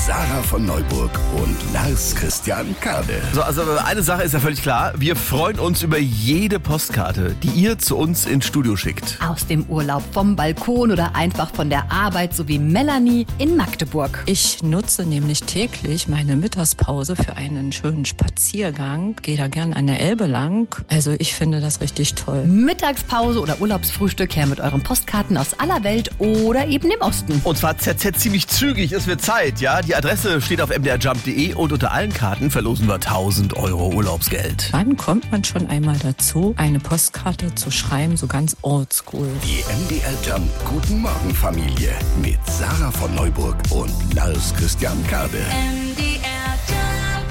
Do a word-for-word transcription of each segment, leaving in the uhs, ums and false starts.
Sarah von Neuburg und Lars Christian Kade. So, also eine Sache ist ja völlig klar. Wir freuen uns über jede Postkarte, die ihr zu uns ins Studio schickt. Aus dem Urlaub, vom Balkon oder einfach von der Arbeit, so wie Melanie in Magdeburg. Ich nutze nämlich täglich meine Mittagspause für einen schönen Spaziergang. Gehe da gern an der Elbe lang. Also ich finde das richtig toll. Mittagspause oder Urlaubsfrühstück her mit euren Postkarten aus aller Welt oder eben im Osten. Und zwar Z Z ziemlich zügig, es wird Zeit, ja. Die Adresse steht auf m d r jump punkt d e und unter allen Karten verlosen wir tausend Euro Urlaubsgeld. Wann kommt man schon einmal dazu, eine Postkarte zu schreiben, so ganz oldschool? Die M D R Jump Guten Morgen Familie mit Sarah von Neuburg und Lars Christian Kade. M D R Jump.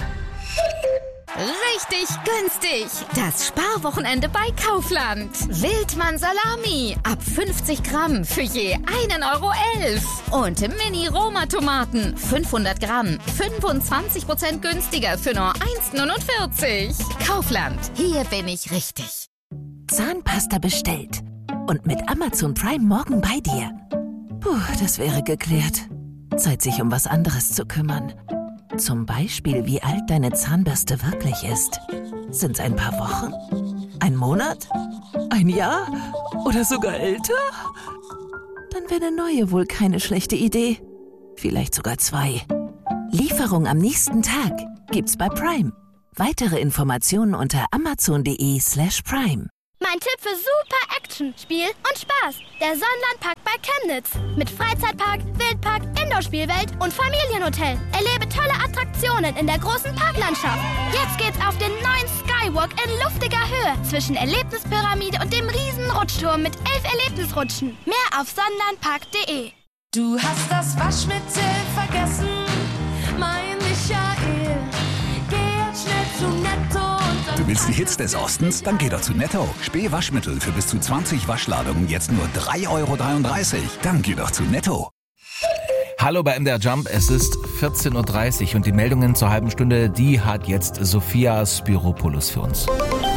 Richtig günstig. Das Sparwochenende bei Kaufland. Wildmann Salami ab fünfzig Gramm für je einen Euro elf. Und Mini-Roma-Tomaten fünfhundert Gramm, fünfundzwanzig Prozent günstiger für nur eins neunundvierzig. Kaufland, hier bin ich richtig. Zahnpasta bestellt. Und mit Amazon Prime morgen bei dir. Puh, das wäre geklärt. Zeit, sich um was anderes zu kümmern. Zum Beispiel, wie alt deine Zahnbürste wirklich ist. Sind's ein paar Wochen? Ein Monat? Ein Jahr? Oder sogar älter? Dann wäre eine neue wohl keine schlechte Idee. Vielleicht sogar zwei. Lieferung am nächsten Tag gibt's bei Prime. Weitere Informationen unter amazon.de slash prime. Mein Tipp für super Action, Spiel und Spaß. Der Sonnenlandpark bei Chemnitz. Mit Freizeitpark, Wildpark, Indoor-Spielwelt und Familienhotel. Erlebe tolle Attraktionen in der großen Parklandschaft. Jetzt geht's auf den neuen Skywalk in luftiger Höhe zwischen Erlebnispyramide und dem riesen Rutschturm mit elf Erlebnisrutschen. Mehr auf sonnenlandpark punkt de. Du hast das Waschmittel vergessen, mein Michael. Geh jetzt schnell zu Netto. Du willst die Hits des Ostens? Dann geh doch zu Netto. Späh-Waschmittel für bis zu zwanzig Waschladungen jetzt nur drei Euro dreiunddreißig. Dann geh doch zu Netto. Hallo bei M D R Jump, es ist vierzehn Uhr dreißig und die Meldungen zur halben Stunde, die hat jetzt Sophia Spiropoulos für uns.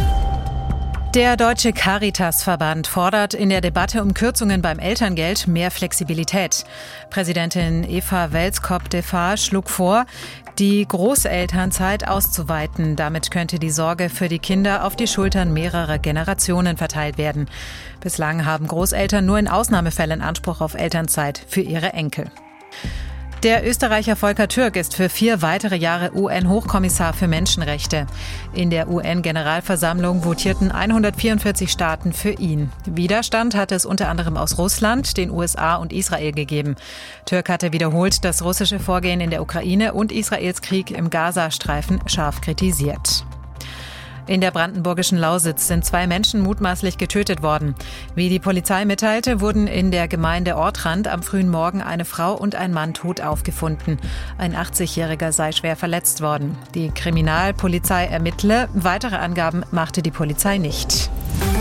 Der Deutsche Caritasverband fordert in der Debatte um Kürzungen beim Elterngeld mehr Flexibilität. Präsidentin Eva Welskop-Defarge schlug vor, die Großelternzeit auszuweiten. Damit könnte die Sorge für die Kinder auf die Schultern mehrerer Generationen verteilt werden. Bislang haben Großeltern nur in Ausnahmefällen Anspruch auf Elternzeit für ihre Enkel. Der Österreicher Volker Türk ist für vier weitere Jahre U N-Hochkommissar für Menschenrechte. In der U N-Generalversammlung votierten hundertvierundvierzig Staaten für ihn. Widerstand hatte es unter anderem aus Russland, den U S A und Israel gegeben. Türk hatte wiederholt das russische Vorgehen in der Ukraine und Israels Krieg im Gazastreifen scharf kritisiert. In der brandenburgischen Lausitz sind zwei Menschen mutmaßlich getötet worden. Wie die Polizei mitteilte, wurden in der Gemeinde Ortrand am frühen Morgen eine Frau und ein Mann tot aufgefunden. Ein achtzigjähriger sei schwer verletzt worden. Die Kriminalpolizei ermittle. Weitere Angaben machte die Polizei nicht.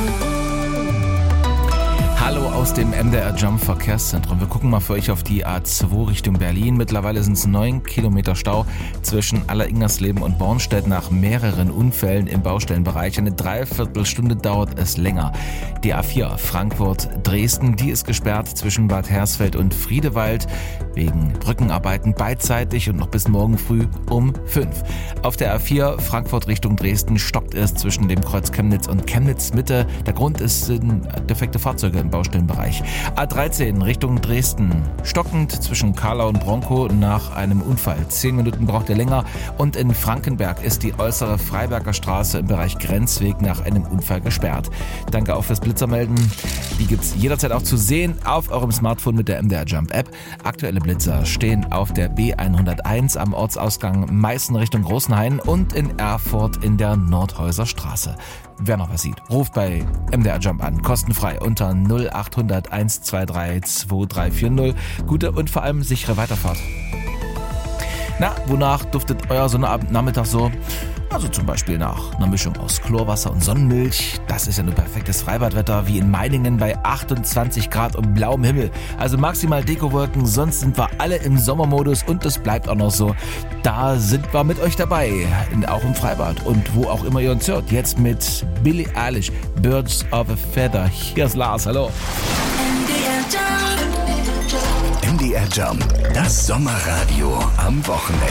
Hallo aus dem M D R Jump Verkehrszentrum. Wir gucken mal für euch auf die A zwei Richtung Berlin. Mittlerweile sind es neun Kilometer Stau zwischen Alleringersleben und Bornstedt nach mehreren Unfällen im Baustellenbereich. Eine Dreiviertelstunde dauert es länger. Die A vier Frankfurt-Dresden, die ist gesperrt zwischen Bad Hersfeld und Friedewald wegen Brückenarbeiten beidseitig und noch bis morgen früh um fünf. Auf der A vier Frankfurt Richtung Dresden stockt es zwischen dem Kreuz Chemnitz und Chemnitz Mitte. Der Grund ist sind defekte Fahrzeuge im Baustellenbereich. A dreizehn Richtung Dresden. Stockend zwischen Karlau und Bronkow nach einem Unfall. Zehn Minuten braucht er länger. Und in Frankenberg ist die äußere Freiberger Straße im Bereich Grenzweg nach einem Unfall gesperrt. Danke auch fürs Blitzermelden. Die gibt's jederzeit auch zu sehen auf eurem Smartphone mit der M D R Jump App. Aktuelle Blitzer stehen auf der B hunderteins am Ortsausgang Meißen Richtung Großenhain und in Erfurt in der Nordhäuser Straße. Wer noch was sieht, ruft bei M D R Jump an, kostenfrei unter null acht hundert eins zwei drei zwei drei vier null. Gute und vor allem sichere Weiterfahrt. Na, wonach duftet euer Sonnabendnachmittag so? Also zum Beispiel nach einer Mischung aus Chlorwasser und Sonnenmilch. Das ist ja nur perfektes Freibadwetter, wie in Meiningen bei achtundzwanzig Grad und blauem Himmel. Also maximal Dekowolken, sonst sind wir alle im Sommermodus und es bleibt auch noch so. Da sind wir mit euch dabei, auch im Freibad und wo auch immer ihr uns hört. Jetzt mit Billie Eilish, Birds of a Feather. Hier ist Lars, hallo. M D R Jump, das Sommerradio am Wochenende.